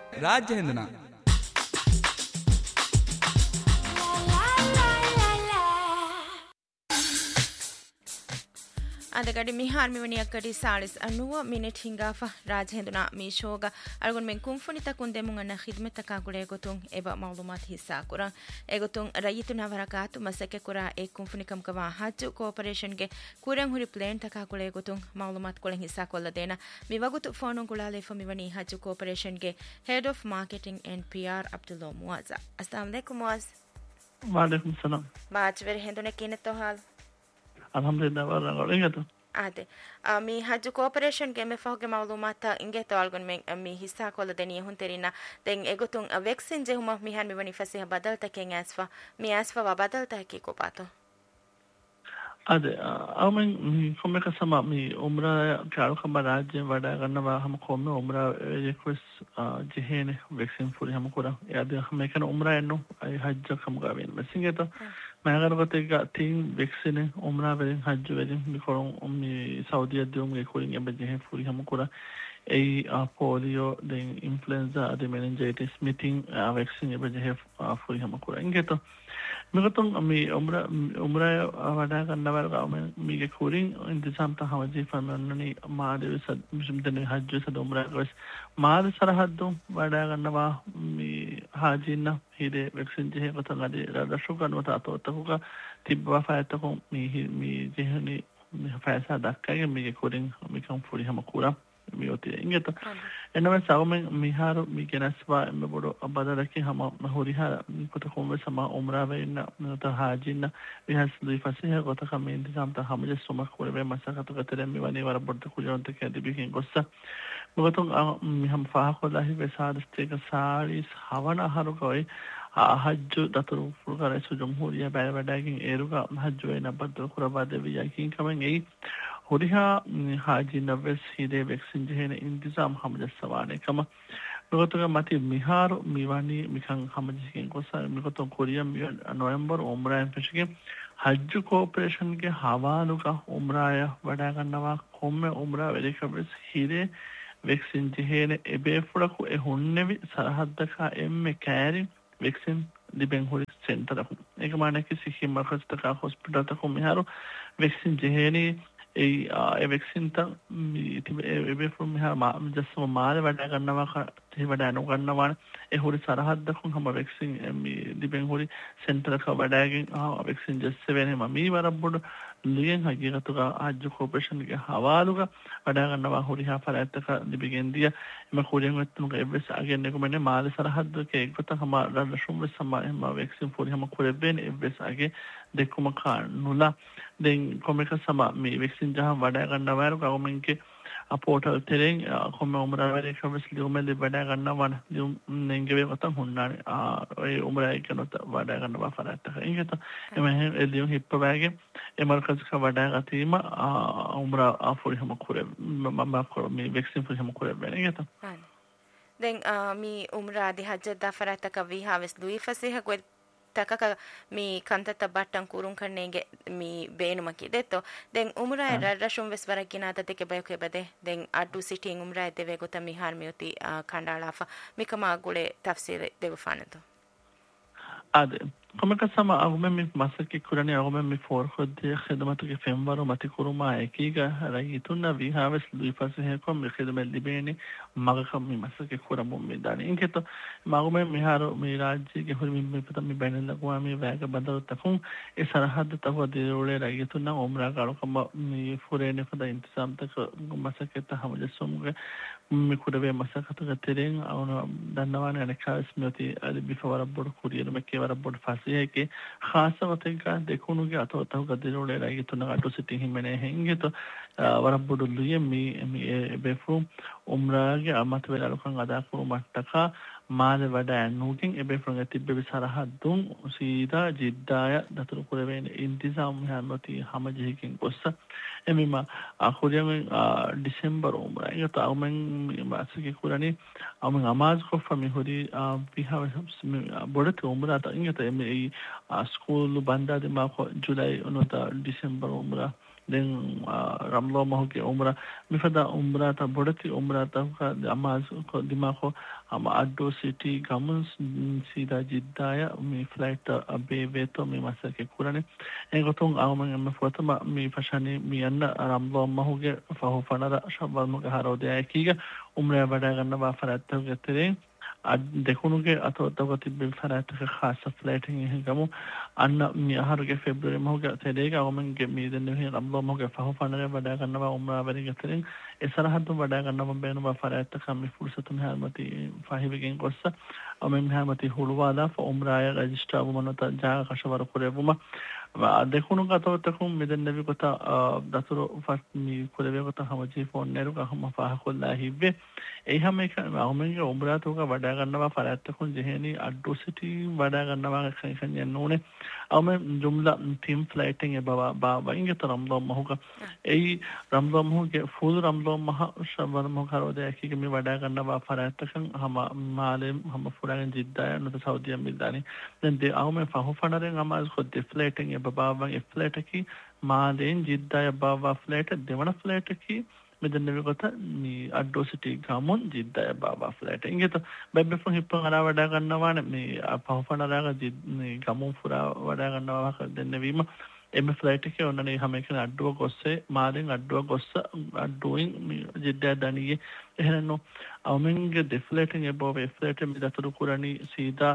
ರಾಜ್ಯ ಹಿಂದನ ಅದಗಡಿ ಮಿಹಾರ್ ಮಿವನಿಯಕ್ಕಡಿ ಸಾಳಿಸ್ ಅನ್ನುವ minute ಹಿಂಗಾಫ ರಾಜೇಂದ್ರನ ಮೀಶೋಗ ಅಲ್ಗೊನ್ men ಕುಂಫುನಿತ ಕುಂದೆಮುಂ ಅನ್ನ ಖಿದ್ಮತ ಕಾಗುಡೆ ಗೊತುಂ ಎಬ ಮಾಲೂಮಾತ್ ಹಿಸ್ಸಾ ಕುರ ಎಗೊತುಂ ರಯಿತುನ ವರಕಾತು ಮಸಕೆ ಕುರ ಎ ಕುಂಫುನಿಕಂ ಕವ ಹಜ್ಜು ಕೋಆಪರೇಷನ್ ಗೆ ಕುರಂ ಹುರಿ ಪ್ಲೇನ್ ತಕಾಗುಡೆ ಗೊತುಂ ಮಾಲೂಮಾತ್ ಕೊಳೆಂ ಹಿಸ್ಸಾ ಕೊಲ್ಲದೇನ ಮಿವಗುತು ಫೋನು ಗುಳಾಲೆ ಫ ಮಿವನಿ ಹಜ್ಜು ಕೋಆಪರೇಷನ್ ಗೆ head of marketing and PR Abdullah ಮುವಾಜಾ ಅಸ್ಸಲಾಮು ಅಲೈಕುಂ ಮುವಾಜ್ ವಾಲೇಕುಂ Salam ಬಾಚ್ very ಹೆಂದುನೆ ಕಿನೆತೋ hall alhamdulillah wala ingatu ade mi hajju cooperation ge me fahge malumata inge tawalgon men mi hissa kolla deni hun terina den egotun vaccine je huma mi han mi wani fasiha badalta ken asfa wa badalta ki ko pato ade amen komme ka sama mi umra karu khama rajya wada gannawa hum komme umra request jehene vaccine furi hum kora yade hum ekana umra enno ai hajja kham ga wen mesingeta magaragotega tin vaccine umra verin hajju verin mi koron mi saudi adum ge korin ebe jehe furi hum kora ei polio den influenza ade meningitis meeting vaccine ebe jehe furi hum kora ingeto मिगतुम अमी उम्र वडा करना वाला मैं मिगे कोरिंग इंतजाम ता हमारे फरमाननी मारे सद मिशमदने हज सद उम्र कस मार सरहद वडा करना वा मी हाजिना हिदे वैक्सीन जे कतंगा दे रशु करनो ता तो तकुका तिब्बा फायत को मी जेहनी फैसा दक्का मिगे कोरिंग मी कम फुरी हम कुरा मियोती इंगेतो එනම සවමෙන් මිහාරු මිගෙනස්වා එමබොඩ අබදලකි හම හොරිහා කොතකොම සම උම්රා වෙන්න නත හාජින්න විහස් දුයි ෆසිහ කොතකම ඉන්තිසාම් ත හමජ සොමක් කොරේ මසකත කතරෙම් මෙවනි වර බොඩ කුජොන්ත කැදිබිකින් ගොස්ස මොගතුන් මිහම් ෆාහකොලාහි වෙසාදස්තේක සාරිස් හවන හරුකෝයි හජ්ජු දතුරු පුල්කරසු ජම්හූරියා බැල වැඩකින් ඒරුක හජ්ජු වෙන බද්දල කුරබාද වියකින් කමෙන් එයි හොරිහා හාජි නවස් හිදේ වැක්සින් ජෙහෙන ඉන්තිසාම් හමජ සවානේ කම නොගතක මති මිහාරු මිවනි මිකන් හමජකින් කොසා මිකතොන් කොරියා මිය නොවැම්බර් උම්රායන් පෙෂකින් හජ්ජු කෝපරේෂන් ගේ හවාලුක උම්රාය වඩා ගන්නවා කොම්මේ උම්රා වෙලිකබස් හිදේ වැක්සින් ජෙහෙන එබේ ෆුඩකු එ හොන්නෙවි සරහද්දක එම්මේ කෑරි වැක්සින් ලිබෙන් හොරි සෙන්ටර් එක ඒක මානේ කිසි හිමකස් තක hospital තක මිහාරු vaccine ජෙහෙනි A vaccine ත එබේ from මිහාර ජස්ම මාල වඩා ගන්නවා තේ වඩා නොගන්නවා ඒ හොරි සරහද්දකුන් හැම වැක්සින් ලිබෙන් හොරි සෙන්ටර් එක වඩාගෙන් වැක්සින් ජස් වෙනේ මමී වරබ්බොඩ ලියෙන් හගීගතුක ආජ්ජු කෝපරේෂන් ගේ හවාලුක වඩා ගන්නවා හොරි හා ෆරයත්තක ලිබෙන් දිය එම කොරියන් වෙත්තුක එවස් අගෙන් එක මෙන්නේ මාල සරහද්දක එක්වත හැම රල්ෂුම් සම හැම වැක්සින් ෆොරි හැම කොරෙබෙන් එවස් අගේ දෙකුම කානුලා දැන් කොමක සම මේ වැක්සින් ජහම් වඩා ගන්නවා ගවර්න්මන්ට් අපෝටල් තෙරෙන් කොම උමරා වැඩි කවස් ලියුමෙලි වඩා ගන්නවා ලියුම් නෙන්ගේ වතන් හොන්නානේ ඔය උමරා එකනොත වඩා ගන්නවා ෆරයත්තක ඉංගත එම ලියුම් හිප්ප බෑගේ එමර්කස්ක වඩා ගතීම උමරා ආෆොරි හැම කොරේ මම මේ වැක්සින් ෆොරි හැම කොරේ බෑ ඉංගත දැන් මේ උමරා දී හජ්ජ දා ෆරයත්තක විහාවස් දුයි ෆසිහ කො takaka mi kantata battan kurun kannege mi beenumaki detto den umra rashum vesvara kinata teke bayke bade den adu sitting umra deve gota mi har miuti kandalafa mikama gule tafsir devfanato ade komeka sama argument mi masaki kurani argument mi for khode khidmatu ke femwaro mati kuruma ekiga rayituna vi haves luifase he kom khidmat libeni magaka mi masaki kuramu mi dani inketo magume mi haro mi rajye ke hori mi pata mi banela ko mi vaga badal takun e sarhad tawa de role rayituna umra garu kam mi furene fada intisam tak masaki ta hamjasum mi kurave masakatu gatereng awna dannawane anakaas meti ali bifawara bod kuriyar me ke wara bod है कि खास होते का देखो नु क्या तो गदिरोले रही तो ना तो सिटी ही मैंने हेंगे तो वरबुड लुये मी बेफु उम्रा के अमत वेला लोकन अदा को मटका माल वडा नूकिंग एबे फ्रंग तिब्बे बिसारा दुम सीधा जिद्दाया दतु कुरेवेन इंतजाम हमती हमजेकिन कोसा एमिमा आखोरिया में दिसंबर उम्रा ये तो अमन मास के कुरानी अमन नमाज को फमी होरी वी हैव बोडत उम्रा तो इंगे तो स्कूल बंदा दे मा जुलाई उनता दिसंबर उम्रा den ramlo mahoge umra mifada umra ta bodati umra ta amaz ko dimako ama addo city gamun sida jiddaya mi flight abe veto mi masake kurane engotun awman am fotama mi fashani mi anna ramlo mahoge fahu fanara shabal muge harode akiga umra wada ganna faratta getere දෙකුණුගේ අතොත්තව තිබෙන ෆරාතක ખાસ ෆ්ලයිටින් එකගමු අන්න මියහරුගේ February මහුගේ තෙරේක අවමන්ගේ මීදෙන්නේ හේ Rambo මහුගේ ෆහු ෆනරේ වඩා ගන්නවා උම්රා වරි ගතරින් එසරහතු වඩා ගන්නවා බේනවා ෆරාතක කම්මි ෆුර්සතුන් හැමති ෆාහිබගෙන් කොස්ස අමෙන් හැමති හුළුවාදා උම්රාය register වුමනත ජාග කෂවර කුරෙවුම දෙකුණු ගතවතකුම් මෙදෙන්නවි කොට දතුරු ෆස්මි කුරෙවේ කොට හමජි phone නේරු කහම ෆාහකොල්ලා හිබ්බේ ඒ හැම එක අවමන්ගේ උම්රා තුක වඩා ගන්නවා ෆරාතකුන් ජෙහෙනි අඩ්ඩු සිටි වඩා ගන්නවා කන් යන්නෝනේ අවම ජුම්ලා ටීම් ෆ්ලයිටින් ඒ බා ඉංග තරම්ලෝ මහුක ඒ රම්ලෝ මහුගේ ෆුල් රම්ලෝ මහ ශබර මහරෝද එකක මේ වඩා ගන්නවා ෆරාතකන් හම මාලේ හම ෆුරාගෙන් ජිද්දාය නත සෞදිය මිල්දානි දැන් දේ අවම ෆහු ෆනරෙන් අමාස් කො ෆ්ලයිටින් බාවන් ෆ්ලයිටකි මාලෙන් ජිද්දාය බාවා ෆ්ලයිට දෙවන ෆ්ලයිටකි මෙදෙන්නවි කොට මේ අඩ්ඩෝ සිටි ගාමුන් ජිද්දාය බාවා ෆ්ලයිට ඉංගෙත බෙබ්බෙෆුන් හිප්පන් අරා වඩා ගන්නවානේ මේ පහුපනරාග මේ ගමුන් පුරා වඩා ගන්නවා දෙන්නවීම එම ෆ්ලයිට් එකේ ඔන්නනේ හැම එකන අඩ්ඩුව ගොස්සේ මාලෙන් අඩ්ඩුව ගොස්ස අඩ්ඩුවෙන් ජිද්දාය දණියේ එහෙනනෝ අවමෙන්ගේ ඩෙෆ්ලේටින් එබෝව ෆ්ලයිට් මේ දතුරු කුරණි සීදා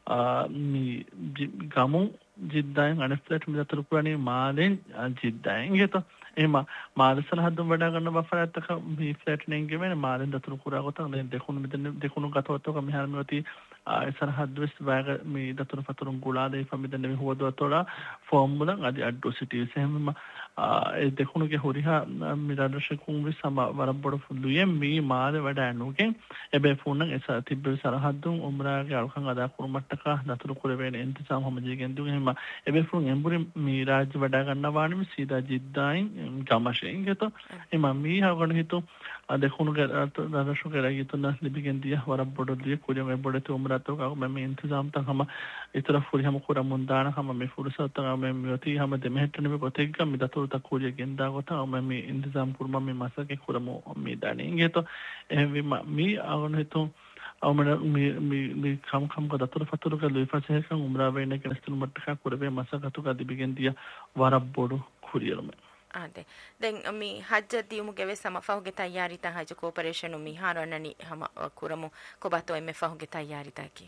මේ ගමුන් ජිද්දායෙන් අනෆ්ලයිට් මේ දතුරු කුරණි මාලෙන් ජිද්දායෙන් ගෙත එහෙම මාලසල හදුම් වඩා ගන්න බෆරත්තක මේ ෆ්ලයිට් නෙන්ගේ වෙන මාලෙන් දතුරු කුරා කොට දෙකුණු මෙතන දෙකුණු ගතවතක මෙහාර මෙවති ඉස්සර හද්වස් බෑග මේ දතුරු පතුරුන් ගුලා දෙයි ෆමිදෙන් මේ හොදවතෝලා ෆෝම්බුලන් අදි අඩ්ඩෝ සිටි සෙහෙම ඒ දෙකුණුගේ හොරිහා මේ දර්ශකුන් විසම වරබ්බඩ ෆුල්ලුයේ මේ මාල වඩා නුකෙන් එබේ ෆෝන් එක තිබ්බේ සරහද්දුන් උම්රාගේ අල්කන් අදා කුරුමට්ටක දතුරු කුර වෙන ඉන්තිසාම් හමජිගෙන් දුන් එහෙම එබේ ෆෝන් එම්බුරි මේ රාජ්‍ය වඩා ගන්නවානේ මේ සීදා ජිද්දායින් ගමෂෙන් ගත එම මේ හවගණ හිතු දෙකුණුගේ දර්ශකුගේ රාගිතුන ලිබිගෙන් දිය වරබ්බඩ දිය කුජම එබඩට උම්රාතෝ කව මම ඉන්තිසාම් තහම ඉතර ෆුරි හම කුර මුන්දාන හම මේ ෆුරසත මම මෙති හම දෙමෙහෙට්ටන මේ පොතෙක් ගම් දතුරු තකුරිය ගෙන්දා කොට මම මේ ඉන්තිසාම් කුරුම මේ මාසකේ කුරමු මේ දානේ ගේතෝ එහෙම මේ අවන හිතු අවමන මේ කම් දතුරු ෆතුරු කල ඉෆසේකන් උම්රා වෙන්නේ කෙනස්තුල් මට්ටක කුරවේ මාසකතු කදිබිගෙන් දිය වරබ්බඩු කුරියරම අද දැන් මේ හජ්ජ දියුමුගේ වෙසම ෆහුගේ තයාරිත හජ්ජ කෝපරේෂන් උමි හාරන්නනි හැම කුරමු කොබතෝ එමෙ ෆහුගේ තයාරිතකි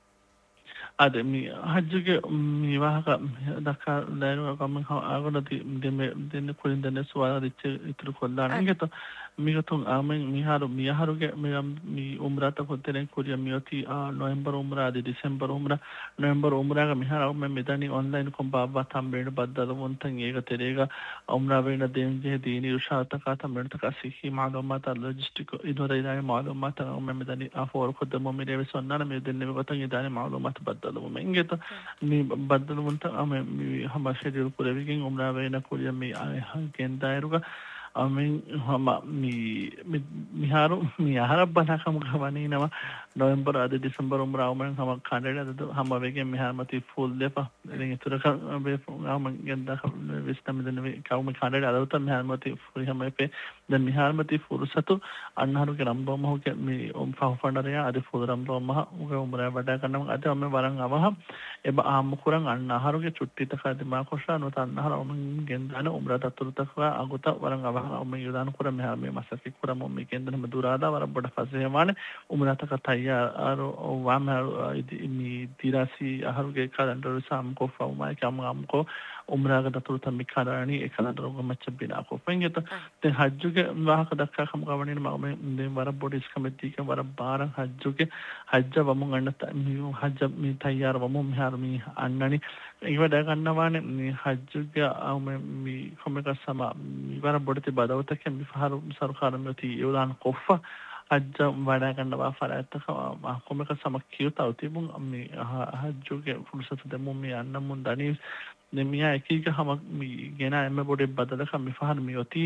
අද මේ හජ්ජගේ මේ වාහක දක්කා ලෑනුව කම ආගොනති දෙන්න කුලින් දෙන්න සුවාලා දිච්ච ඉතුරු කොල්ලාන ගෙත මිගතුන් ආමෙන් මිහාරුගේ මේ උම්රාත පොතෙන් කුරිය මියති නොවැම්බර් උම්රා අද දෙසැම්බර් උම්රා නොවැම්බර් උම්රාග මිහාරව මම මෙතනි ඔන්ලයින් කොම්බාබ්බා තම්බේන බද්දල වොන්තන් ඒක තෙරේග උම්රා වෙන දෙන්ජේ දීනි රුෂාතක තම්බෙන තක සිහි මාලුමාත ලොජිස්ටික් ඉදොරයිදානේ මාලුමාත මම මෙතනි ආෆෝර කොද්ද මම මේ සොන්නාන මේ දෙන්නේ කොතන් ඉදානේ මාලුමාත බද්දල මම ඉංගෙත මේ බද්දල වොන්තන් මේ හම ෂෙඩියුල් කුරෙවිගෙන් උම්රා වෙන කුරිය මේ ගෙන්දායරුග අමින් හම මිහාරු මිහාර බනකම ගවනිනවා නොවැම්බර් අද දෙසැම්බර් උම්රා උමෙන් හම කණ්ඩේ අද හම වෙගෙන් මිහාරමති ෆුල් දෙපා ඉතින් ඉතුරු බේ හම ගෙන්දා විස්තම දෙන කවුම කණ්ඩේ අද උතන් මිහාරමති ෆුල් හම එපේ දැන් මිහාරමති ෆුර්සතු අන්නහරුගේ රම්බෝ මහුගේ මේ ෆහු ෆණරයා අද ෆුල් රම්බෝ මහ උගේ උම්රා වඩා කරනවා අද මම වරන් අවහ එබ ආම කුරන් අන්නහරුගේ චුට්ටි තක දිමා කොෂා නොත අන්නහර උමෙන් ගෙන්දාන උම්රා තතුරු තක අගුත වරන් අවහ උමෙන් යදාන කුර මෙහා මේ මාසකේ කුර මොම් මේකෙන්දන මදුරාදා වරබඩ ෆසේවානේ උම්රා තක තයාර වම ඉදි තිරාසි අහරුගේ කලන්ඩර සාම් කොෆා උමයි කම්ගම්කෝ උම්රාග දතුරු තම්මි කරාණි එකලන්ඩර ගොමච්ච බිනා කොෆෙන්ගෙත දැන් හජ්ජුගේ වාහක දක්කා කම ගවණින මම මේ වරබඩ ඉස්කමෙති ක වර බාර හජ්ජුගේ හජ්ජ වමුන් අන්න හජ්ජ මේ තයාර වමුන් මෙහා මේ අන්නනි ඒක වැඩ ගන්නවානේ මේ හජ්ජුගේ මේ කොමක සම වරබඩ ති බදවත කැමි ෆහරු සරුකාරමති යෝදාන කොෆා අජ්ජ වඩා ගන්නවා ෆරාත්තක කොමක සම කියුතා තිබුන් මේ හජ්ජුගේ ෆුල්සත දෙමුම් මේ අන්න මුන් දනි නමියා එකීක හම ගෙන එම බොඩේ බදලක මිෆහර මියොති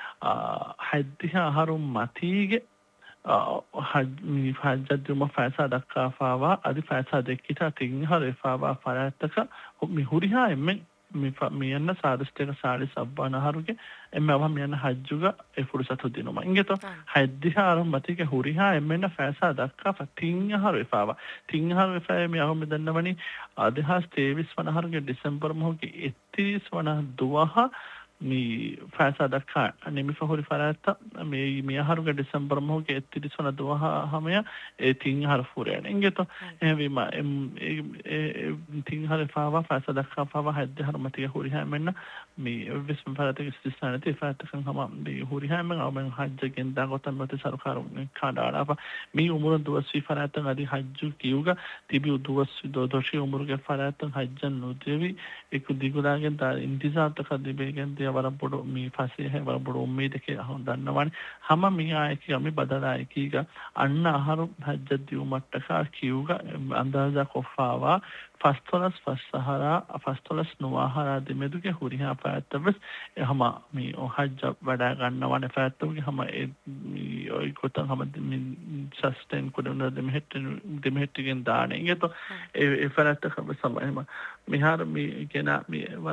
හද්දිහා හරුම් මතීගේ හජ්ජද්දුම ෆෑසා දක්කාෆාවා අදි ෆෑසා දෙක්කිට තින් හර එෆාවා ෆරාත්තක මි හුරිහා එම්මෙන් මියන්න සාදස්තක සාඩි සබ්බාන හරුගේ එම අව මියන්න හජ්ජුග එෆුරුසතු දිනුම ඉගෙත හද්දිහාරම් මතික හුරිහා එමෙන්න ෆෑසා දක්කා තිංහරු එපාවා තිංහරු එපෑ මේ අහම දන්නවනි අදහස් තේවිස් වනහරුගේ ඩිසෙම්බර් මොහොගේ එත්තිරිස් වන දුවහ mi fasa dakka nemi fahuri farata me haruga december moge ettirisona duha hamaya e tin har furene ingeto evi ma tin har fawa fasa dakka fawa hadde har matiga huri hamenna mi vism farata istisana te farata kan hama me huri hamen amen hajja gen da gotan mate sarkar kadala fa mi umur duwasi farata adi hajju kiuga tibi duwasi dodoshi umurge farata hajjan nodevi ek digudagen da intizar takadibe gen वरबुडो मी फासे है वरबुडो उम्मीद के हम दन्नवान हम मी आए कि हमें बदला है कि का अन्ना हर हज्जत उमट्टका कियुगा अंदाजा कोफावा फस्तोलस फसहरा फस्तोलस नुवाहरा दिमेदु के हुरिहा फातबस हम मी ओ हज्ज वडा गन्नवान फातब कि हम ए कोतन हम सस्टेन कुदन दिमेहट गेन दाने ये तो ए फरत खब समय मिहार मी केना मी